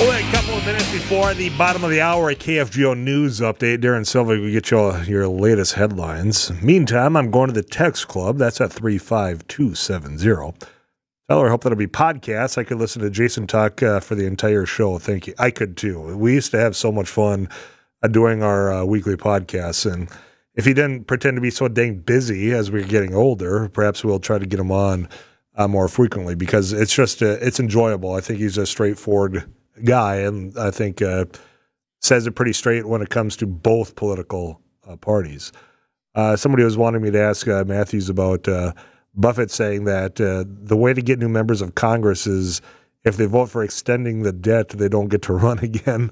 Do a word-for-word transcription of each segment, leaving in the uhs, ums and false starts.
Well, a couple of minutes before the bottom of the hour, a K F G O News update. Darren Silva will get you all your latest headlines. Meantime, I'm going to the text club. That's at three five two seven zero. Tyler, I hope that'll be podcasts. I could listen to Jason talk uh, for the entire show. Thank you. I could too. We used to have so much fun uh, doing our uh, weekly podcasts. And if he didn't pretend to be so dang busy as we we're getting older, perhaps we'll try to get him on uh, more frequently because it's just uh, it's enjoyable. I think he's a straightforward guy, and I think uh, says it pretty straight when it comes to both political uh, parties. Uh, somebody was wanting me to ask uh, Matthews about uh, Buffett saying that uh, the way to get new members of Congress is if they vote for extending the debt, they don't get to run again.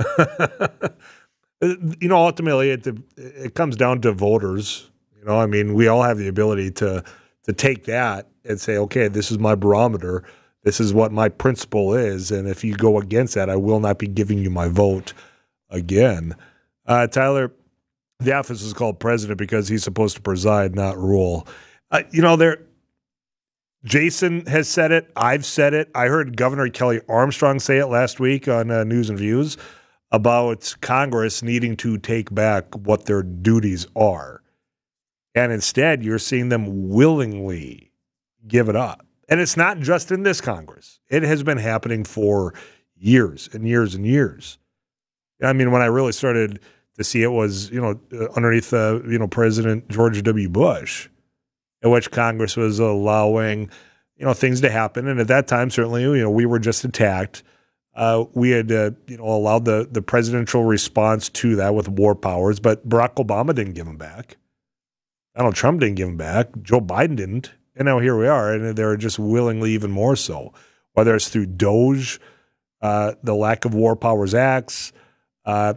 You know, ultimately, it it comes down to voters. You know, I mean, we all have the ability to to take that and say, okay, this is my barometer. This is what my principle is, and if you go against that, I will not be giving you my vote again. Uh, Tyler, the office is called president because he's supposed to preside, not rule. Uh, you know, there. Jason has said it. I've said it. I heard Governor Kelly Armstrong say it last week on uh, News and Views about Congress needing to take back what their duties are. And instead, you're seeing them willingly give it up. And it's not just in this Congress. It has been happening for years and years and years. I mean, when I really started to see it was, you know, underneath, uh, you know, President George W. Bush, in which Congress was allowing, you know, things to happen. And at that time, certainly, you know, we were just attacked. Uh, we had, uh, you know, allowed the, the presidential response to that with war powers, but Barack Obama didn't give them back. Donald Trump didn't give them back. Joe Biden didn't. And now here we are, and they're just willingly even more so, whether it's through DOGE, uh, the lack of war powers acts, uh,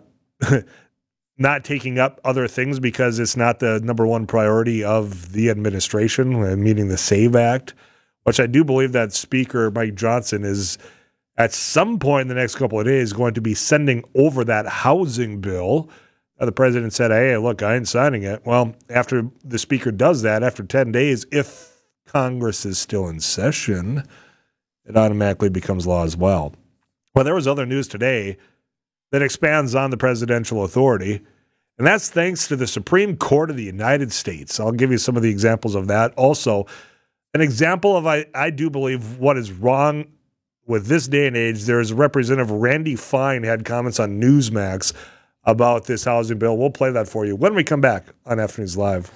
not taking up other things because it's not the number one priority of the administration, meaning the SAVE Act, which I do believe that Speaker Mike Johnson is at some point in the next couple of days going to be sending over that housing bill. Uh, the president said, hey, look, I ain't signing it. Well, after the Speaker does that, after ten days, if Congress is still in session, it automatically becomes law as well. Well, there was other news today that expands on the presidential authority, and that's thanks to the Supreme Court of the United States. I'll give you some of the examples of that. Also, an example of, I, I do believe, what is wrong with this day and age. There's Representative Randy Fine had comments on Newsmax about this housing bill. We'll play that for you when we come back on Afternoons Live.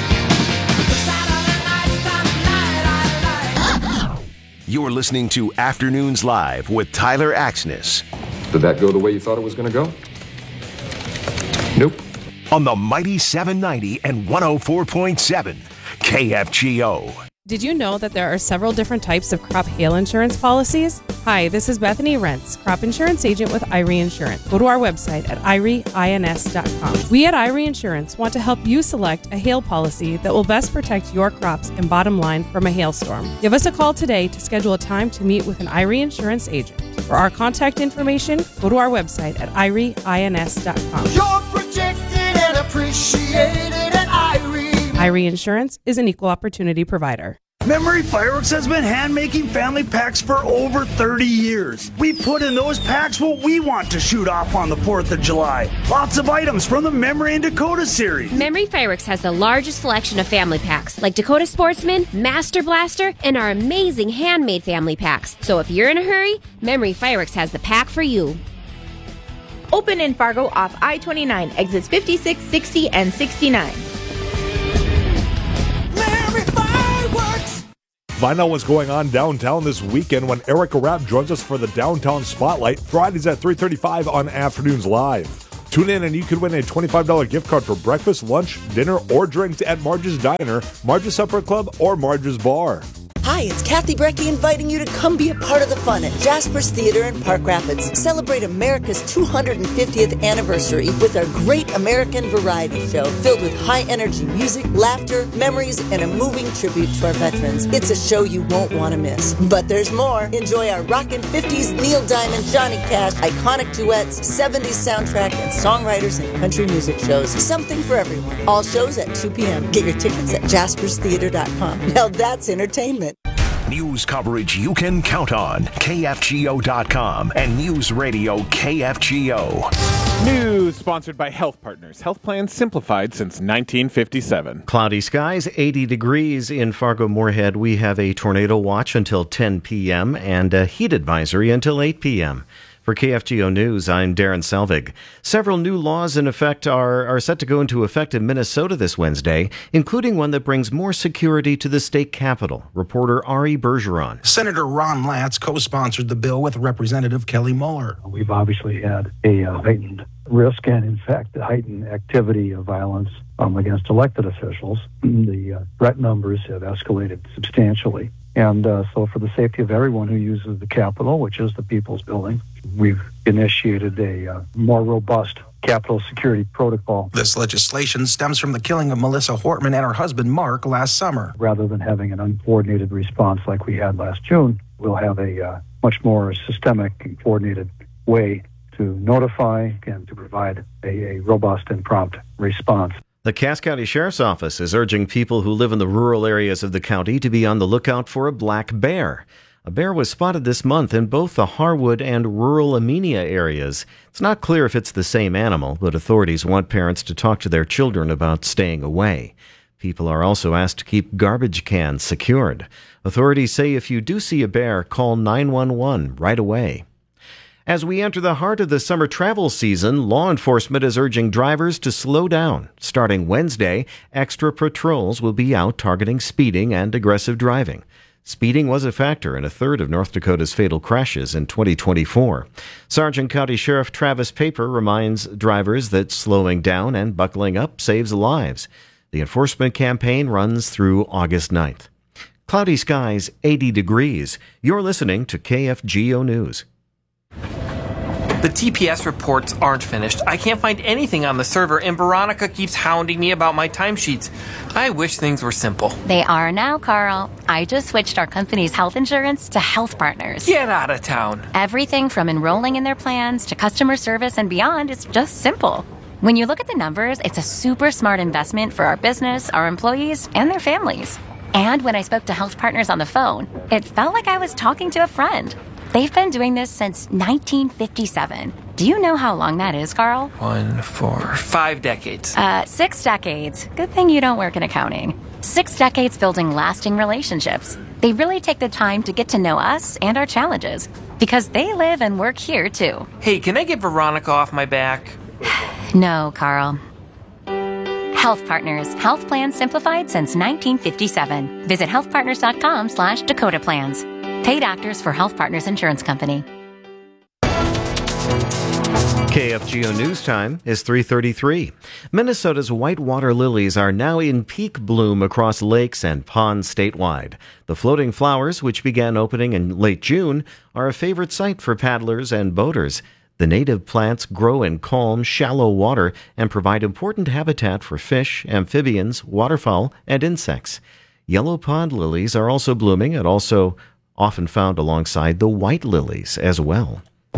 You're listening to Afternoons Live with Tyler Axness. Did that go the way you thought it was going to go? Nope. On the Mighty seven ninety and one oh four point seven K F G O. Did you know that there are several different types of crop hail insurance policies? Hi, this is Bethany Rentz, crop insurance agent with Irie Insurance. Go to our website at irie ins dot com. We at Irie Insurance want to help you select a hail policy that will best protect your crops and bottom line from a hailstorm. Give us a call today to schedule a time to meet with an Irie Insurance agent. For our contact information, go to our website at irie ins dot com. You're protected and appreciated at Irie. Irie Insurance is an equal opportunity provider. Memory Fireworks has been hand-making family packs for over thirty years. We put in those packs what we want to shoot off on the fourth of July. Lots of items from the Memory and Dakota series. Memory Fireworks has the largest selection of family packs, like Dakota Sportsman, Master Blaster, and our amazing handmade family packs. So if you're in a hurry, Memory Fireworks has the pack for you. Open in Fargo off I twenty-nine, exits fifty-six, sixty, and sixty-nine. Find out what's going on downtown this weekend when Erica Rapp joins us for the Downtown Spotlight, Fridays at three thirty-five on Afternoons Live. Tune in and you could win a twenty-five dollars gift card for breakfast, lunch, dinner, or drinks at Marge's Diner, Marge's Supper Club, or Marge's Bar. Hi, it's Kathy Brecky inviting you to come be a part of the fun at Jasper's Theater in Park Rapids. Celebrate America's two hundred fiftieth anniversary with our Great American Variety Show filled with high-energy music, laughter, memories, and a moving tribute to our veterans. It's a show you won't want to miss. But there's more. Enjoy our rockin' fifties, Neil Diamond, Johnny Cash, iconic duets, seventies soundtrack, and songwriters and country music shows. Something for everyone. All shows at two p.m. Get your tickets at jaspers theater dot com. Now that's entertainment. News coverage you can count on. K F G O dot com and News Radio K F G O. News sponsored by Health Partners. Health plans simplified since nineteen fifty-seven. Cloudy skies, eighty degrees in Fargo-Moorhead. We have a tornado watch until ten p.m. and a heat advisory until eight p.m. For K F G O News, I'm Darren Selvig. Several new laws in effect are, are set to go into effect in Minnesota this Wednesday, including one that brings more security to the state capitol. Reporter Ari Bergeron. Senator Ron Latz co-sponsored the bill with Representative Kelly Mueller. We've obviously had a uh, heightened risk and, in fact, a heightened activity of violence um, against elected officials. The uh, threat numbers have escalated substantially. And uh, so for the safety of everyone who uses the Capitol, which is the People's Building, we've initiated a uh, more robust Capitol security protocol. This legislation stems from the killing of Melissa Hortman and her husband, Mark, last summer. Rather than having an uncoordinated response like we had last June, we'll have a uh, much more systemic and coordinated way to notify and to provide a, a robust and prompt response. The Cass County Sheriff's Office is urging people who live in the rural areas of the county to be on the lookout for a black bear. A bear was spotted this month in both the Harwood and rural Amenia areas. It's not clear if it's the same animal, but authorities want parents to talk to their children about staying away. People are also asked to keep garbage cans secured. Authorities say if you do see a bear, call nine one one right away. As we enter the heart of the summer travel season, law enforcement is urging drivers to slow down. Starting Wednesday, extra patrols will be out targeting speeding and aggressive driving. Speeding was a factor in a third of North Dakota's fatal crashes in twenty twenty-four. Sargent County Sheriff Travis Paper reminds drivers that slowing down and buckling up saves lives. The enforcement campaign runs through August ninth. Cloudy skies, eighty degrees. You're listening to K F G O News. The T P S reports aren't finished. I can't find anything on the server, and Veronica keeps hounding me about my timesheets. I wish things were simple. They are now, Carl. I just switched our company's health insurance to Health Partners. Get out of town. Everything from enrolling in their plans to customer service and beyond is just simple. When you look at the numbers, it's a super smart investment for our business, our employees, and their families. And when I spoke to Health Partners on the phone, it felt like I was talking to a friend. They've been doing this since nineteen fifty-seven. Do you know how long that is, Carl? One, four, five decades. Uh, six decades. Good thing you don't work in accounting. Six decades building lasting relationships. They really take the time to get to know us and our challenges because they live and work here, too. Hey, can I get Veronica off my back? No, Carl. Health Partners. Health plans simplified since nineteen fifty-seven. Visit healthpartners.com slash Dakota Plans. Paid actors for Health Partners Insurance Company. K F G O News Time is three thirty-three. Minnesota's whitewater lilies are now in peak bloom across lakes and ponds statewide. The floating flowers, which began opening in late June, are a favorite sight for paddlers and boaters. The native plants grow in calm, shallow water and provide important habitat for fish, amphibians, waterfowl, and insects. Yellow pond lilies are also blooming and also often found alongside the white lilies as well.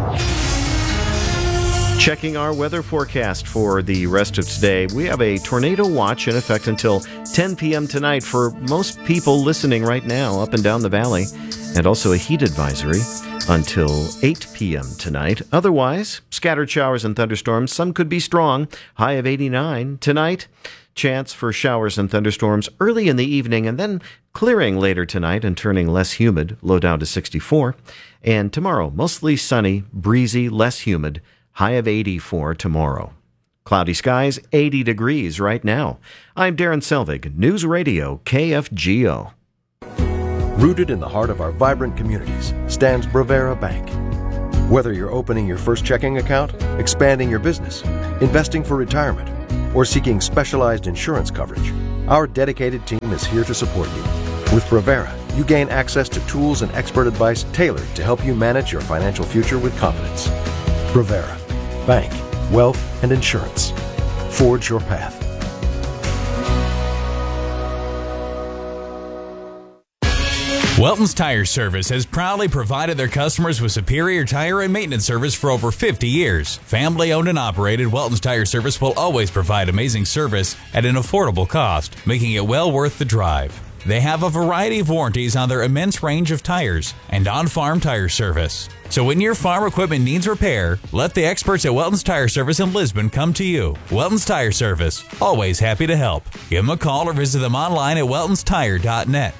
Checking our weather forecast for the rest of today, we have a tornado watch in effect until ten p.m. tonight for most people listening right now up and down the valley, and also a heat advisory until eight p.m. tonight. Otherwise, scattered showers and thunderstorms. Some could be strong, high of eighty-nine. Tonight, chance for showers and thunderstorms early in the evening and then clearing later tonight and turning less humid, low down to sixty-four. And tomorrow, mostly sunny, breezy, less humid, high of eighty-four tomorrow. Cloudy skies, eighty degrees right now. I'm Darren Selvig, News Radio K F G O. Rooted in the heart of our vibrant communities stands Bravera Bank. Whether you're opening your first checking account, expanding your business, investing for retirement, or seeking specialized insurance coverage, our dedicated team is here to support you. With Bravera, you gain access to tools and expert advice tailored to help you manage your financial future with confidence. Bravera, bank, wealth, and insurance. Forge your path. Welton's Tire Service has proudly provided their customers with superior tire and maintenance service for over fifty years. Family owned and operated, Welton's Tire Service will always provide amazing service at an affordable cost, making it well worth the drive. They have a variety of warranties on their immense range of tires and on-farm tire service. So when your farm equipment needs repair, let the experts at Welton's Tire Service in Lisbon come to you. Welton's Tire Service, always happy to help. Give them a call or visit them online at weltons tire dot net.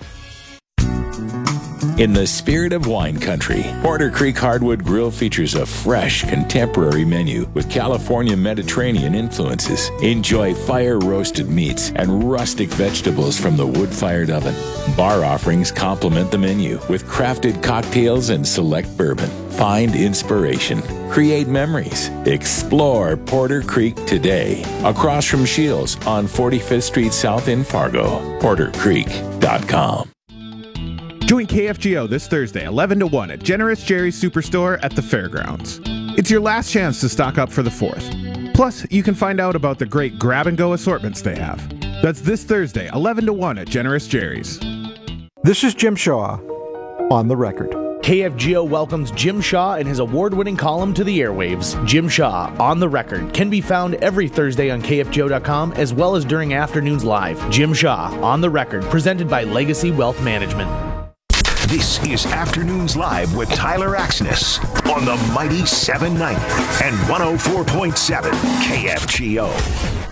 In the spirit of wine country, Porter Creek Hardwood Grill features a fresh, contemporary menu with California Mediterranean influences. Enjoy fire-roasted meats and rustic vegetables from the wood-fired oven. Bar offerings complement the menu with crafted cocktails and select bourbon. Find inspiration. Create memories. Explore Porter Creek today. Across from Shields on forty-fifth Street South in Fargo. porter creek dot com. Join K F G O this Thursday, eleven to one at Generous Jerry's Superstore at the Fairgrounds. It's your last chance to stock up for the fourth. Plus, you can find out about the great grab-and-go assortments they have. That's this Thursday, eleven to one at Generous Jerry's. This is Jim Shaw on the record. K F G O welcomes Jim Shaw and his award-winning column to the airwaves. Jim Shaw, On the Record, can be found every Thursday on K F G O dot com as well as during afternoons live. Jim Shaw, On the Record, presented by Legacy Wealth Management. This is Afternoons Live with Tyler Axness on the Mighty seven ninety and one oh four point seven K F G O.